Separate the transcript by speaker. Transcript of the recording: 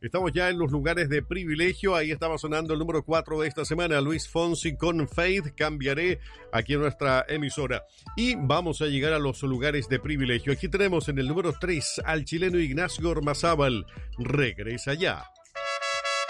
Speaker 1: Estamos ya en los lugares de privilegio. Ahí estaba sonando el número 4 de esta semana, Luis Fonsi con Faith. Cambiaré aquí en nuestra emisora. Y vamos a llegar a los lugares de privilegio. Aquí tenemos en el número 3 al chileno Ignacio Ormazábal. Regresa ya.